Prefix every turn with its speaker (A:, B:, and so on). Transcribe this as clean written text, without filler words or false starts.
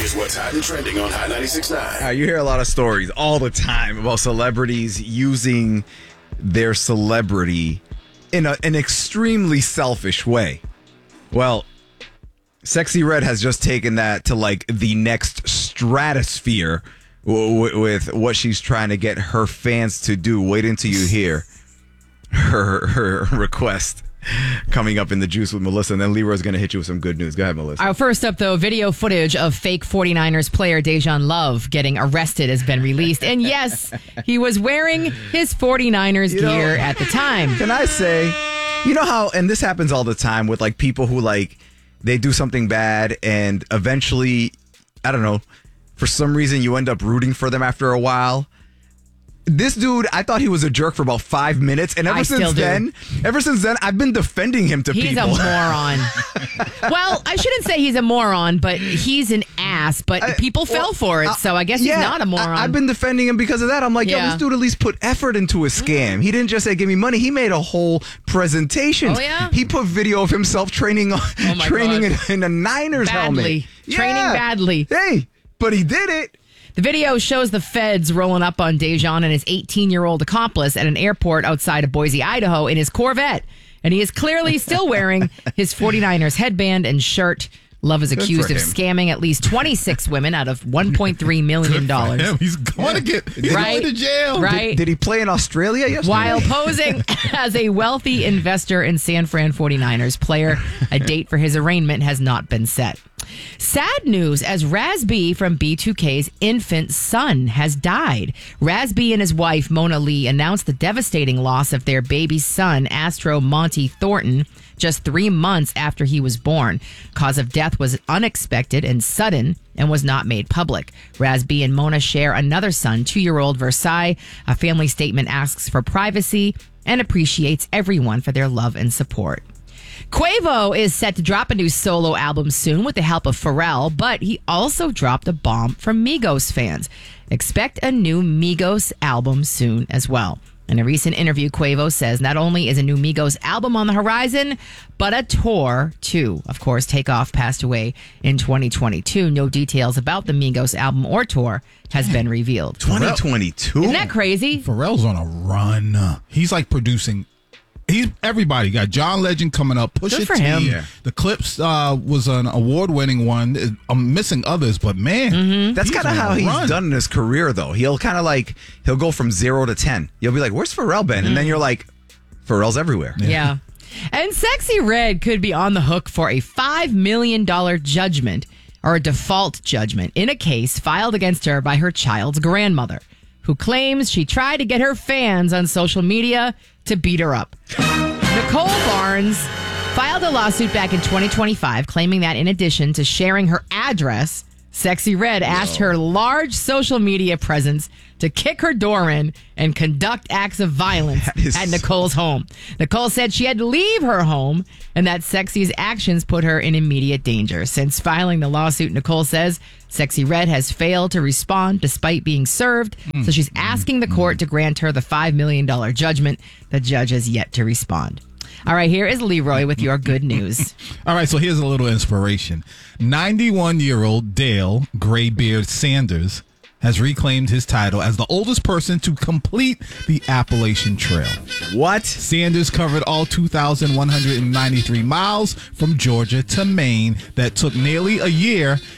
A: Here's what's hot and trending on Hot 96.9.
B: You hear a lot of stories all the time about celebrities using their celebrity in an extremely selfish way. Well, Sexy Red has just taken that to like the next stratosphere with what she's trying to get her fans to do. Wait until you hear her request coming up in the Juice with Melissa, and then Leroy's going to hit you with some good news. Go ahead, Melissa.
C: First up, though, video footage of fake 49ers player Dejan Love getting arrested has been released. And yes, he was wearing his 49ers gear at the time.
B: Can I say, you know how, and this happens all the time with like people who like, they do something bad and eventually, I don't know, for some reason you end up rooting for them after a while. This dude, I thought he was a jerk for about 5 minutes, and ever since then, I've been defending him to people.
C: He's a moron. Well, I shouldn't say he's a moron, but he's an ass. But people fell for it, so I guess he's not a moron.
B: I've been defending him because of that. I'm like, yo, this dude at least put effort into his scam. He didn't just say, give me money. He made a whole presentation.
C: Oh, yeah?
B: He put video of himself training in a Niners helmet.
C: Training badly.
B: Hey, but he did it.
C: The video shows the feds rolling up on Dejan and his 18-year-old accomplice at an airport outside of Boise, Idaho in his Corvette. And he is clearly still wearing his 49ers headband and shirt. Love is accused of scamming at least 26 women out of $1.3 million.
D: He's going to jail.
C: Right.
B: Did he play in Australia yesterday?
C: While posing as a wealthy investor in San Fran 49ers player, a date for his arraignment has not been set. Sad news as Raz B from B2K's infant son has died. Raz B and his wife, Mona Lee, announced the devastating loss of their baby son, Astro Monty Thornton, just 3 months after he was born. Cause of death was unexpected and sudden and was not made public. Raz B and Mona share another son, 2-year-old Versailles. A family statement asks for privacy and appreciates everyone for their love and support. Quavo is set to drop a new solo album soon with the help of Pharrell, but he also dropped a bomb for Migos fans. Expect a new Migos album soon as well. In a recent interview, Quavo says not only is a new Migos album on the horizon, but a tour too. Of course, Takeoff passed away in 2022. No details about the Migos album or tour has been revealed.
B: 2022?
C: Isn't that crazy?
D: Pharrell's on a run. He's like producing. Everybody got John Legend coming up. Pusha
C: Good for
D: T.
C: him.
D: Yeah. The Clips was an award-winning one. I'm missing others, but man,
B: that's kind of how he's done in his career, though. He'll go from 0 to 10. You'll be like, "Where's Pharrell been?" And then you're like, "Pharrell's everywhere."
C: Yeah. And Sexy Red could be on the hook for a $5 million judgment or a default judgment in a case filed against her by her child's grandmother, who claims she tried to get her fans on social media to beat her up. Nicole Barnes filed a lawsuit back in 2025 claiming that in addition to sharing her address, Sexy Red asked her large social media presence to kick her door in and conduct acts of violence at Nicole's home. Nicole said she had to leave her home and that Sexy's actions put her in immediate danger. Since filing the lawsuit, Nicole says Sexy Red has failed to respond despite being served, so she's asking the court to grant her the $5 million judgment. The judge has yet to respond. All right, here is Leroy with your good news.
D: All right, so here's a little inspiration. 91-year-old Dale Graybeard Sanders has reclaimed his title as the oldest person to complete the Appalachian Trail.
B: What?
D: Sanders covered all 2,193 miles from Georgia to Maine that took nearly a year